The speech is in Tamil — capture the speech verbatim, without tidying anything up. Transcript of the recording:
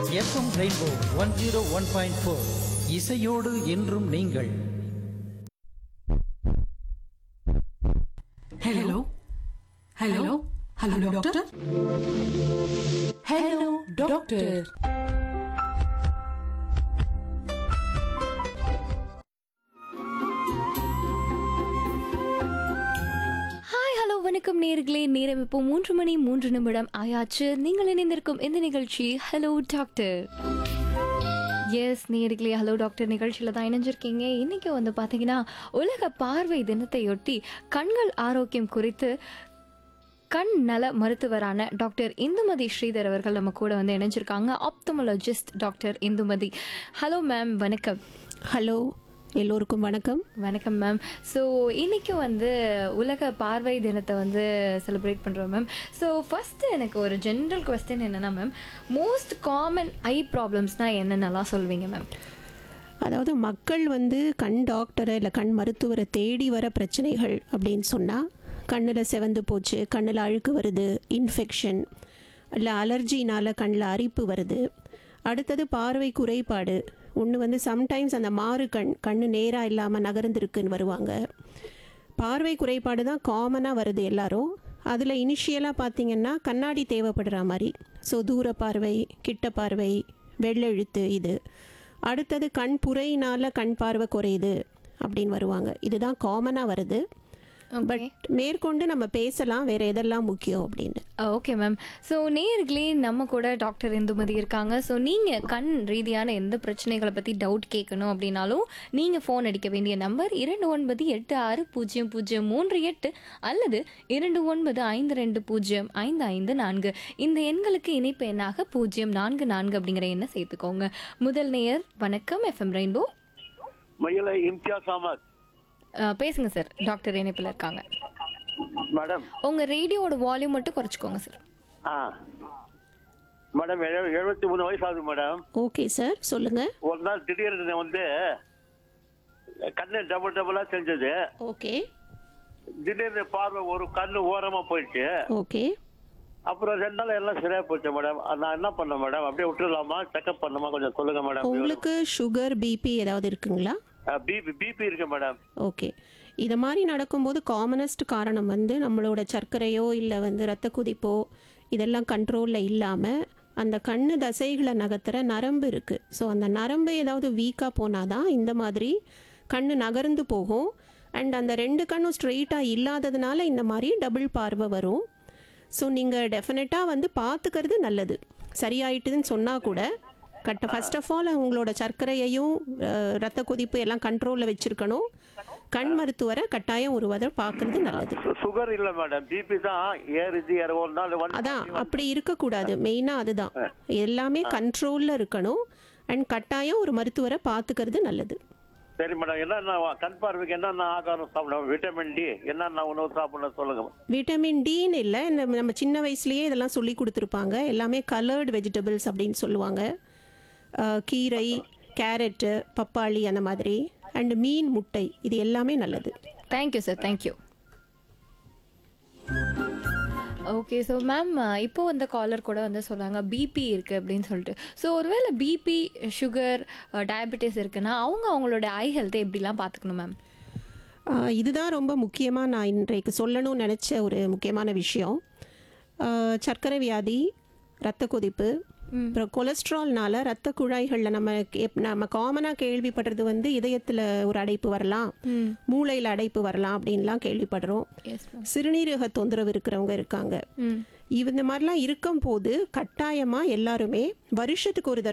FM rainbow one zero one point four இசையோடு என்றும் நீங்கள். Hello hello hello doctor. Hello doctor. வணக்கம் நேயர்களே, நேரம் இப்போ மூன்று மணி மூன்று நிமிடம் ஆயாச்சு. நீங்கள் இணைந்திருக்கும் இந்த நிகழ்ச்சி ஹலோ டாக்டர். எஸ் நேயர்களே, ஹலோ டாக்டர் நிகழ்ச்சியில் தான் இணைஞ்சிருக்கீங்க. இன்றைக்கி வந்து பார்த்தீங்கன்னா உலக பார்வை தினத்தையொட்டி கண்கள் ஆரோக்கியம் குறித்து கண் நல மருத்துவரான டாக்டர் இந்துமதி ஸ்ரீதர் அவர்கள் நம்ம கூட வந்து இணைஞ்சிருக்காங்க. Ophthalmologist doctor Indumathi. Hello ma'am, வணக்கம். ஹலோ, எல்லோருக்கும் வணக்கம். வணக்கம் மேம். ஸோ இன்றைக்கி வந்து உலக பார்வை தினத்தை வந்து செலிப்ரேட் பண்ணுறோம் மேம். ஸோ ஃபஸ்ட்டு எனக்கு ஒரு ஜென்ரல் கொஸ்டின் என்னென்னா மேம், மோஸ்ட் காமன் ஐ ப்ராப்ளம்ஸ்னால் என்னென்னலாம் சொல்வீங்க மேம்? அதாவது மக்கள் வந்து கண் டாக்டரை இல்லை கண் மருத்துவரை தேடி வர பிரச்சனைகள் அப்படின்னு சொன்னால், கண்ணில் செவந்து போச்சு, கண்ணில் அழுக்கு வருது, இன்ஃபெக்ஷன், இல்லை அலர்ஜினால் கண்ணில் அரிப்பு வருது, அடுத்தது பார்வை குறைபாடு, ஒன்று வந்து சம்டைம்ஸ் அந்த மாறு கண் கண் நேராக இல்லாமல் நகர்ந்துருக்குன்னு வருவாங்க. பார்வை குறைபாடு தான் காமனாக வருது எல்லாரும். அதில் இனிஷியலாக பார்த்திங்கன்னா கண்ணாடி தேவைப்படுற மாதிரி, ஸோ தூர பார்வை, கிட்ட பார்வை, வெள்ளெழுத்து இது. அடுத்தது கண் புரையினால் கண் பார்வை குறையுது அப்படின்னு வருவாங்க. இதுதான் காமனாக வருது. பட் மேற்கொண்டு நம்ம பேசலாம் வேறு எதெல்லாம் முக்கியம் அப்படின்னு. Okay ma'am. ஸோ நேயர்களே, நம்ம கூட டாக்டர் இந்துமதி இருக்காங்க. ஸோ நீங்கள் கண் ரீதியான எந்த பிரச்சனைகளை பற்றி டவுட் கேட்கணும் அப்படின்னாலும் நீங்கள் ஃபோன் அடிக்க வேண்டிய நம்பர் இரண்டு ஒன்பது எட்டு ஆறு பூஜ்ஜியம் பூஜ்ஜியம் மூன்று எட்டு அல்லது இரண்டு ஒன்பது ஐந்து ரெண்டு பூஜ்ஜியம் ஐந்து ஐந்து நான்கு. இந்த எண்களுக்கு இணைப்பு எண்ணாக பூஜ்ஜியம் நான்கு நான்கு அப்படிங்கிற எண்ணை சேர்த்துக்கோங்க. முதல் நேயர், வணக்கம். FM rainbow. மயிலை இம்தியாஸ் அஹமத். பேசுங்க சார், டாக்டர் இணைப்பில் இருக்காங்க. மேடம், உங்கள் ரேடியோட வால்யூம் மட்டும் குறைச்சிக்கோங்க சார். ஆ மேடம், எழுபத்தி மூணு வயசு ஆகுது மேடம். ஓகே சார், சொல்லுங்கள். ஒரு நாள் திடீர்னு வந்து கண்ணு டபுள் டபுளா செஞ்சது. ஓகே. திடீர்னு பார்வை ஒரு கண்ணு ஓரமா போயிடுச்சு. ஓகே. அப்புறம் ரெண்டு நாள் எல்லாம் சரியா போச்சு மேடம். நான் என்ன பண்ணேன் மேடம், அப்படியே விட்டுலாமா, செக்அப் பண்ணணுமா, கொஞ்சம் சொல்லுங்க மேடம். உங்களுக்கு சுகர், பிபி ஏதாவது இருக்குங்களா? பிபி பிபி இருக்கு மேடம். ஓகே. இது மாதிரி நடக்கும்போது காமனஸ்ட் காரணம் வந்து நம்மளோட சர்க்கரையோ இல்லை வந்து இரத்த குதிப்போ இதெல்லாம் கண்ட்ரோலில் இல்லாமல் அந்த கண்ணு தசைகளை நகர்த்துற நரம்பு இருக்குது. ஸோ அந்த நரம்பு ஏதாவது வீக்காக போனால் தான் இந்த மாதிரி கண்ணு நகர்ந்து போகும். அண்ட் அந்த ரெண்டு கண்ணும் ஸ்ட்ரெயிட்டாக இல்லாததுனால இந்த மாதிரி டபுள் பார்வை வரும். ஸோ நீங்கள் டெஃபினட்டாக வந்து பார்த்துக்கிறது நல்லது. சரியாயிட்டுதுன்னு சொன்னால் கூட கட்ட ஃபர்ஸ்ட் ஆஃப் ஆல் உங்களோட சர்க்கரையையும் ரத்த கொதிப்பு எல்லாம் கண்ட்ரோலில் வச்சுருக்கணும். கண் மருத்துவரை கட்டாயம் ஒரு வதர் பார்க்கறது நல்லது. சுகர் இல்லை மேடம், பிபி தான் ஏறிச்சு. ஒரு நாள் அதான், அப்படி இருக்கக்கூடாது. மெயினாக அதுதான், எல்லாமே கண்ட்ரோலில் இருக்கணும். அண்ட் கட்டாயம் ஒரு மருத்துவரை பார்த்துக்கிறது நல்லது. சரி மேடம், என்னென்ன கண் பார்வைக்கு என்னென்ன ஆகாரம் சாப்பிடணும், விட்டமின் டி என்னென்ன உணவு சாப்பிடணும் சொல்லுங்க. விட்டமின் டின்னு இல்லை, நம்ம சின்ன வயசுலேயே இதெல்லாம் சொல்லி கொடுத்துருப்பாங்க. எல்லாமே கலர்டு வெஜிடபிள்ஸ் அப்படின்னு சொல்லுவாங்க. கீரை, கேரட்டு, பப்பாளி அந்த மாதிரி, அண்ட் மீன், முட்டை, இது எல்லாமே நல்லது. Thank you sir, thank you. Okay. So ma'am, இப்போ வந்த காலர் கூட வந்து சொன்னாங்க பிபி இருக்குது அப்படின்னு சொல்லிட்டு. ஸோ ஒருவேளை பிபி, சுகர், டயபெட்டிஸ் இருக்குன்னா அவங்க அவங்களோட ஐ ஹெல்த்தை எப்படிலாம் பார்த்துக்கணும் மேம்? இதுதான் ரொம்ப முக்கியமாக நான் இன்றைக்கு சொல்லணும்னு நினச்ச ஒரு முக்கியமான விஷயம். சர்க்கரை வியாதி, இரத்த கொதிப்பு, அப்புறம் கொலஸ்ட்ரால்னால ரத்த குழாய்களில் நம்ம நம்ம காமனாக கேள்விப்படுறது வந்து இதயத்தில் ஒரு அடைப்பு வரலாம், மூளையில் அடைப்பு வரலாம் அப்படின்லாம் கேள்விப்படுறோம். சிறுநீரக தொந்தரவு இருக்கிறவங்க இருக்காங்க. இந்த மாதிரிலாம் இருக்கும் போது கட்டாயமாக எல்லாருமே வருஷத்துக்கு ஒரு